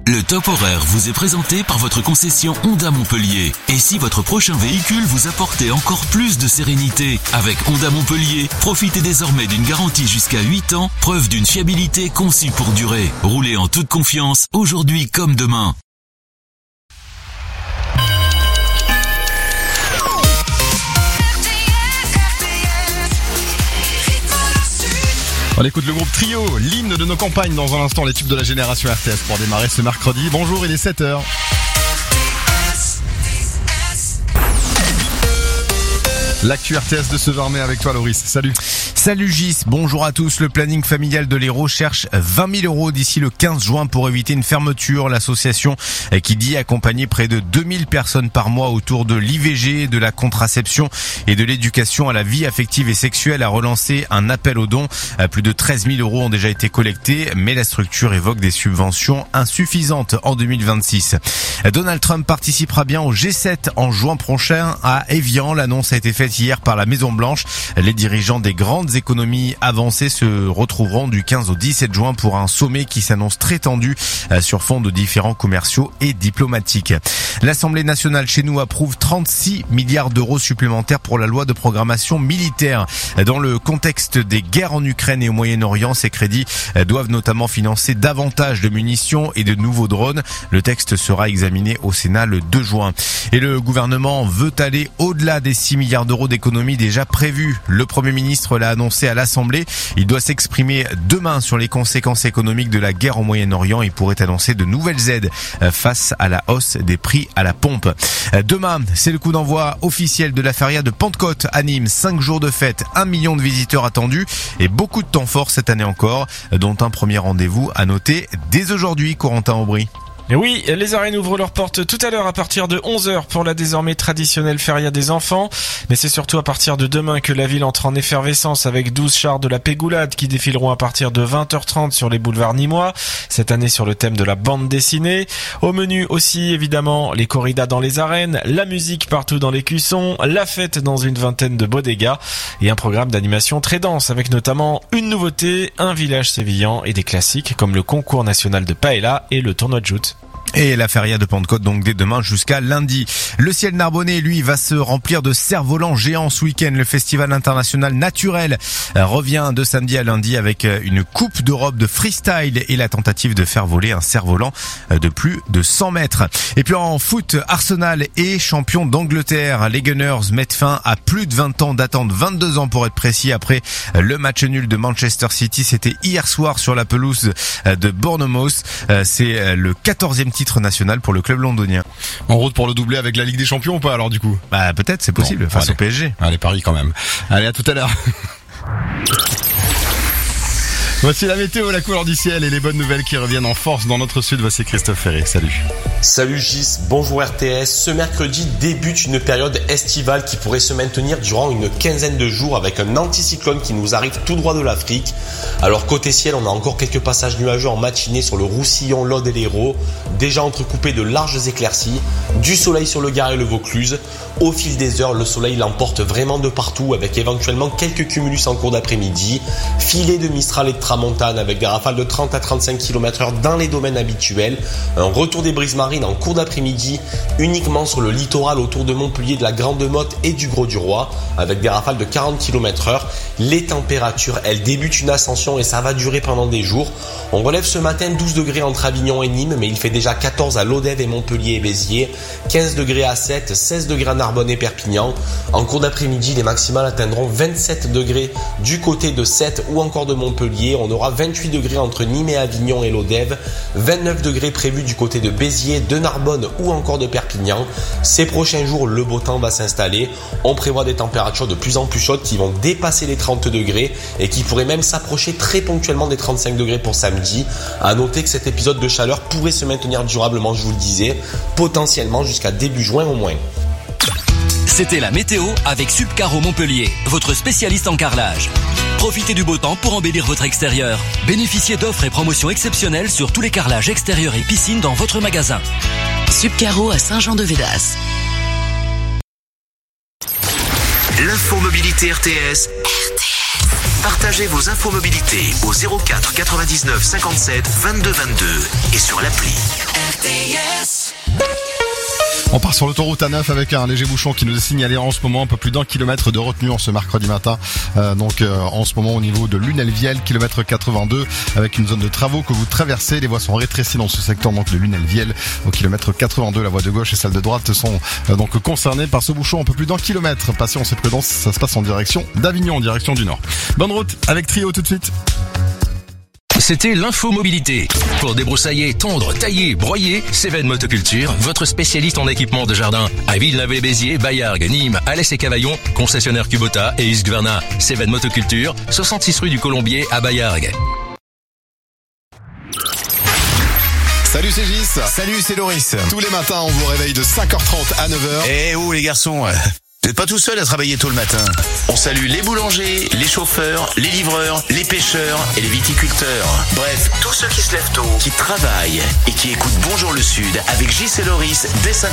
Le top horaire vous est présenté par votre concession Honda Montpellier. Et si votre prochain véhicule vous apportait encore plus de sérénité? Avec Honda Montpellier, profitez désormais d'une garantie jusqu'à 8 ans, preuve d'une fiabilité conçue pour durer. Roulez en toute confiance, aujourd'hui comme demain. On écoute le groupe Trio, l'hymne de nos campagnes dans un instant, les tubes de la génération RTS pour démarrer ce mercredi. Bonjour, il est 7h. L'actu RTS de ce 20 mai avec toi Loris, salut. Salut Gis, bonjour à tous. Le planning familial de l'Hérault cherche 20 000 € d'ici le 15 juin pour éviter une fermeture. L'association qui dit accompagner près de 2000 personnes par mois autour de l'IVG, de la contraception et de l'éducation à la vie affective et sexuelle a relancé un appel aux dons. Plus de 13 000 € ont déjà été collectés, mais la structure évoque des subventions insuffisantes en 2026. Donald Trump participera bien au G7 en juin prochain à Évian. L'annonce a été faite hier par la Maison Blanche. Les dirigeants des grandes économies avancées se retrouveront du 15 au 17 juin pour un sommet qui s'annonce très tendu sur fond de différends commerciaux et diplomatiques. L'Assemblée nationale chez nous approuve 36 milliards d'euros supplémentaires pour la loi de programmation militaire. Dans le contexte des guerres en Ukraine et au Moyen-Orient, ces crédits doivent notamment financer davantage de munitions et de nouveaux drones. Le texte sera examiné au Sénat le 2 juin. Et le gouvernement veut aller au-delà des 6 milliards d'euros d'économies déjà prévues. Le Premier ministre l'a annoncé à l'Assemblée. Il doit s'exprimer demain sur les conséquences économiques de la guerre au Moyen-Orient. Il pourrait annoncer de nouvelles aides face à la hausse des prix à la pompe. Demain, c'est le coup d'envoi officiel de la feria de Pentecôte à Nîmes. 5 jours de fête, 1 million de visiteurs attendus et beaucoup de temps fort cette année encore, dont un premier rendez-vous à noter dès aujourd'hui, Corentin Aubry. Et oui, les arènes ouvrent leurs portes tout à l'heure à partir de 11h pour la désormais traditionnelle feria des enfants. Mais c'est surtout à partir de demain que la ville entre en effervescence avec 12 chars de la Pégoulade qui défileront à partir de 20h30 sur les boulevards nîmois. Cette année sur le thème de la bande dessinée. Au menu aussi, évidemment, les corridas dans les arènes, la musique partout dans les cuissons, la fête dans une vingtaine de bodegas et un programme d'animation très dense avec notamment une nouveauté, un village sévillan et des classiques comme le concours national de paella et le tournoi de joute. Et la feria de Pentecôte donc dès demain jusqu'à lundi. Le ciel narbonnais, lui, va se remplir de cerfs-volants géants ce week-end. Le festival international naturel revient de samedi à lundi avec une coupe d'Europe de freestyle et la tentative de faire voler un cerf-volant de plus de 100 mètres. Et puis en foot, Arsenal est champion d'Angleterre. Les Gunners mettent fin à plus de 20 ans d'attente, 22 ans pour être précis, après le match nul de Manchester City. C'était hier soir sur la pelouse de Bournemouth. C'est le 14e titre national pour le club londonien. En route pour le doubler avec la Ligue des Champions ou pas alors du coup? Bah peut-être, c'est possible, face au PSG. Allez, Paris quand même. Allez, à tout à l'heure. Voici la météo, la couleur du ciel et les bonnes nouvelles qui reviennent en force dans notre sud. Voici Christophe Ferré, salut. Salut Gis, bonjour RTS. Ce mercredi débute une période estivale qui pourrait se maintenir durant une quinzaine de jours avec un anticyclone qui nous arrive tout droit de l'Afrique. Alors côté ciel, on a encore quelques passages nuageux en matinée sur le Roussillon, l'Aude et l'Hérault, déjà entrecoupés de larges éclaircies, du soleil sur le Gard et le Vaucluse. Au fil des heures, le soleil l'emporte vraiment de partout avec éventuellement quelques cumulus en cours d'après-midi, filets de Mistral et de Tramontane avec des rafales de 30 à 35 km/h dans les domaines habituels, un retour des brises marines en cours d'après-midi uniquement sur le littoral autour de Montpellier, de la Grande Motte et du Gros-du-Roi avec des rafales de 40 km/h. Les températures, elles débutent une ascension et ça va durer pendant des jours. On relève ce matin 12 degrés entre Avignon et Nîmes, mais il fait déjà 14 à Lodève et Montpellier et Béziers, 15 degrés à Sète, 16 degrés à Narbonne et Perpignan. En cours d'après-midi, les maximales atteindront 27 degrés du côté de Sète ou encore de Montpellier. On aura 28 degrés entre Nîmes et Avignon et Lodève, 29 degrés prévus du côté de Béziers, de Narbonne ou encore de Perpignan. Ces prochains jours, le beau temps va s'installer. On prévoit des températures de plus en plus chaudes qui vont dépasser les 30 degrés et qui pourraient même s'approcher très ponctuellement des 35 degrés pour samedi. À noter que cet épisode de chaleur pourrait se maintenir durablement, je vous le disais, potentiellement jusqu'à début juin au moins. C'était la météo avec Subcaro Montpellier, votre spécialiste en carrelage. Profitez du beau temps pour embellir votre extérieur. Bénéficiez d'offres et promotions exceptionnelles sur tous les carrelages extérieurs et piscines dans votre magasin. Subcaro à Saint-Jean-de-Védas. L'infomobilité RTS. Partagez vos infos mobilité au 04 99 57 22 22 et sur l'appli. RTS. On part sur l'autoroute A9 avec un léger bouchon qui nous est signalé en ce moment, un peu plus d'1 kilomètre de retenue en ce mercredi matin. En ce moment au niveau de Lunel-Viel, kilomètre 82, avec une zone de travaux que vous traversez. Les voies sont rétrécies dans ce secteur donc de Lunel-Viel. Au kilomètre 82, la voie de gauche et celle de droite sont donc concernées par ce bouchon un peu plus d'1 kilomètre. Patience et prudence, ça se passe en direction d'Avignon, en direction du nord. Bonne route avec Trio tout de suite. C'était l'info mobilité. Pour débroussailler, tondre, tailler, broyer, Cévennes Motoculture, votre spécialiste en équipement de jardin. À Villeneuve-les-Béziers, Baillargues, Nîmes, Alès et Cavaillon, concessionnaire Kubota et Husqvarna. Cévennes Motoculture, 66 rue du Colombier à Baillargues. Salut, c'est Gis. Salut, c'est Loris. Tous les matins, on vous réveille de 5h30 à 9h. Eh oh les garçons, vous n'êtes pas tout seul à travailler tôt le matin. On salue les boulangers, les chauffeurs, les livreurs, les pêcheurs et les viticulteurs. Bref, tous ceux qui se lèvent tôt, qui travaillent et qui écoutent Bonjour le Sud avec Gis et Loris dès 5h.